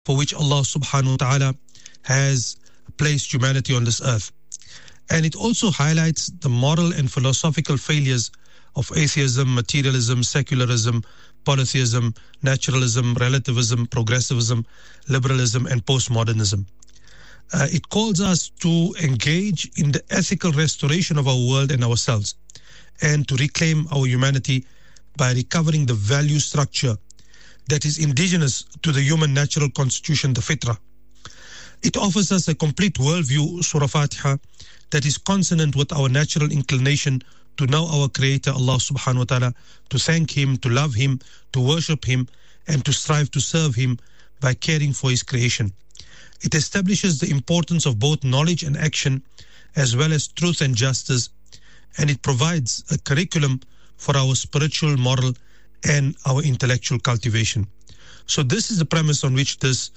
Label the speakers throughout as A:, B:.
A: for which Allah subhanahu wa ta'ala has placed humanity on this earth. And it also highlights the moral and philosophical failures of atheism, materialism, secularism, polytheism, naturalism, relativism, progressivism, liberalism, and postmodernism. It calls us to engage in the ethical restoration of our world and ourselves, and to reclaim our humanity by recovering the value structure that is indigenous to the human natural constitution, the fitrah. It offers us a complete worldview, Surah Fatiha, that is consonant with our natural inclination to know our Creator, Allah subhanahu wa ta'ala, to thank Him, to love Him, to worship Him, and to strive to serve Him by caring for His creation. It establishes the importance of both knowledge and action, as well as truth and justice, and it provides a curriculum for our spiritual, moral, and our intellectual cultivation. So this is the premise on which this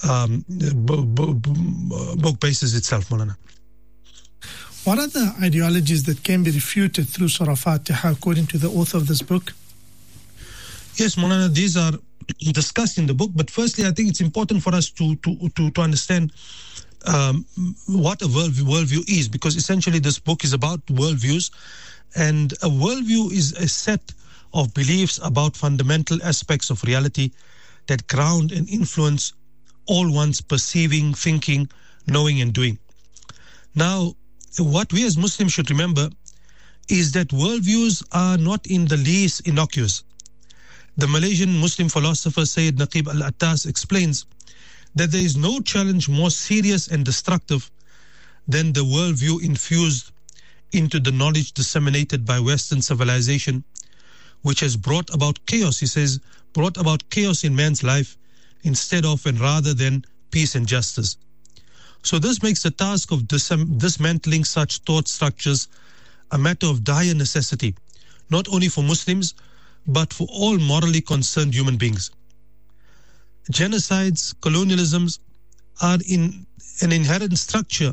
A: book bases itself, Maulana.
B: What are the ideologies that can be refuted through Surah Fatiha according to the author of this book?
A: Yes, Maulana, these are discussed in the book, but firstly, I think it's important for us to understand what a worldview is, because essentially this book is about worldviews, and a worldview is a set of beliefs about fundamental aspects of reality that ground and influence all one's perceiving, thinking, knowing, and doing. Now, what we as Muslims should remember is that worldviews are not in the least innocuous. The Malaysian Muslim philosopher Sayyid Naqib Al-Attas explains that there is no challenge more serious and destructive than the worldview infused into the knowledge disseminated by Western civilization, which has brought about chaos, he says, brought about chaos in man's life instead of and rather than peace and justice. So this makes the task of dismantling such thought structures a matter of dire necessity, not only for Muslims, but for all morally concerned human beings. Genocides, colonialisms are in an inherent structure,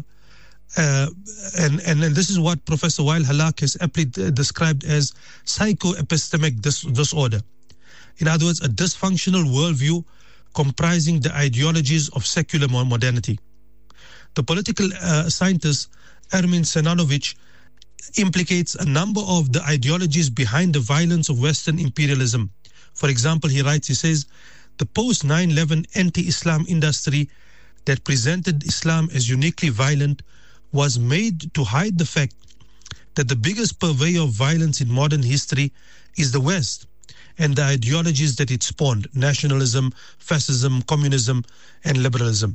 A: and this is what Professor Wael Halak has aptly described as psychoepistemic disorder. In other words, a dysfunctional worldview comprising the ideologies of secular modernity. The political scientist Ermin Senanovic implicates a number of the ideologies behind the violence of Western imperialism. For example, he writes, he says, the post-9/11 anti-Islam industry that presented Islam as uniquely violent was made to hide the fact that the biggest purveyor of violence in modern history is the West and the ideologies that it spawned: nationalism, fascism, communism, and liberalism.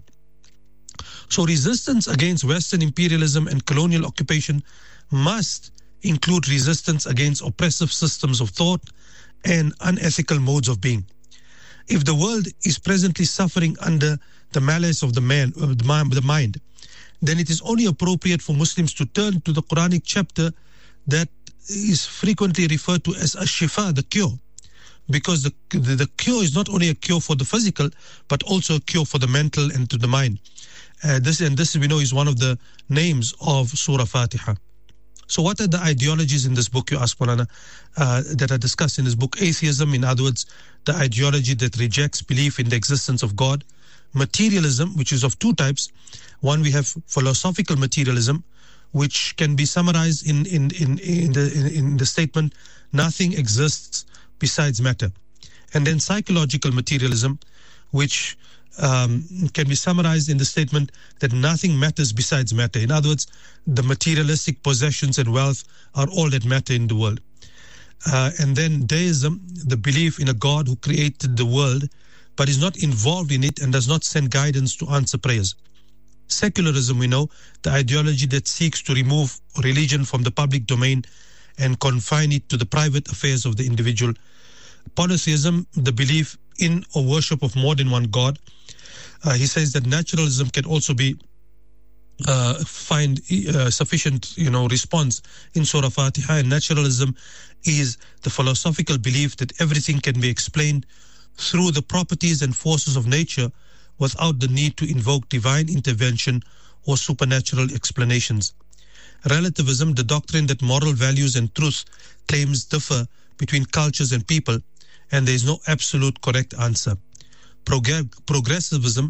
A: So resistance against Western imperialism and colonial occupation must include resistance against oppressive systems of thought and unethical modes of being. If the world is presently suffering under the malice of the mind, then it is only appropriate for Muslims to turn to the Quranic chapter that is frequently referred to as Ash-Shifa, the cure, because the cure is not only a cure for the physical, but also a cure for the mental and to the mind. This we know is one of the names of Surah Fatiha. So what are the ideologies in this book, you ask, Maulana, that are discussed in this book? Atheism, in other words, the ideology that rejects belief in the existence of God. Materialism, which is of two types. One, we have philosophical materialism, which can be summarized in the statement, nothing exists besides matter. And then psychological materialism, which can be summarized in the statement that nothing matters besides matter. In other words, the materialistic possessions and wealth are all that matter in the world. And then deism, the belief in a God who created the world but is not involved in it and does not send guidance to answer prayers. Secularism, we know, the ideology that seeks to remove religion from the public domain and confine it to the private affairs of the individual. Polytheism, the belief in or worship of more than one God. He says that naturalism can also be find sufficient, response in Surah Fatiha. And naturalism is the philosophical belief that everything can be explained through the properties and forces of nature without the need to invoke divine intervention or supernatural explanations. Relativism, the doctrine that moral values and truth claims differ between cultures and people, and there is no absolute correct answer. progressivism